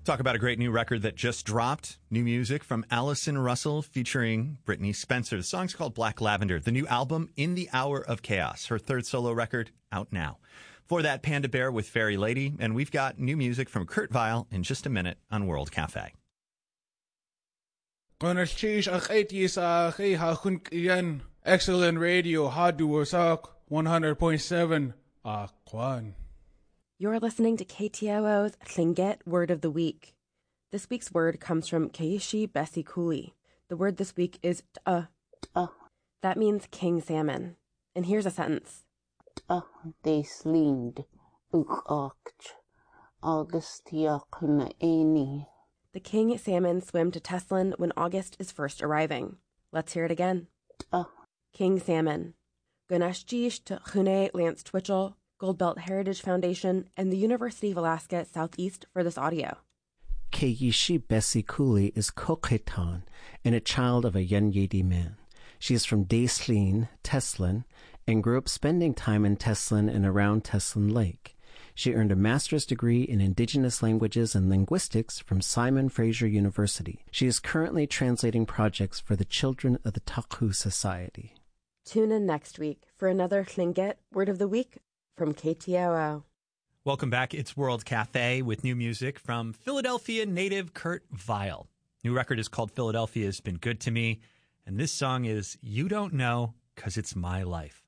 Talk about a great new record that just dropped. New music from Allison Russell featuring Brittany Spencer. The song's called Black Lavender. The new album, In the Hour of Chaos, her third solo record, out now. For that, Panda Bear with Fairy Lady. And we've got new music from Kurt Vile in just a minute on World Cafe. Excellent radio, Hadu Wasak, 100.7, Akwan. You're listening to KTOO's Tlingit Word of the Week. This week's word comes from Keishi Bessie Cooley. The word this week is t'ah. That means king salmon. And here's a sentence. They sleend uch Augustiakuna Eni. The king salmon swim to Teslin when August is first arriving. Let's hear it again. King salmon. Gunashjish to Hune Lance Twitchell, Goldbelt Heritage Foundation, and the University of Alaska Southeast for this audio. Keishi Bessie Cooley is Kokhetan and a child of a Yenyedi man. She is from Daislin, Teslin, and grew up spending time in Teslin and around Teslin Lake. She earned a master's degree in Indigenous Languages and Linguistics from Simon Fraser University. She is currently translating projects for the Children of the Taku Society. Tune in next week for another Tlingit Word of the Week from KTOO. Welcome back. It's World Cafe with new music from Philadelphia native Kurt Vile. New record is called Philadelphia's Been Good to Me, and this song is You Don't Know 'Cause It's My Life.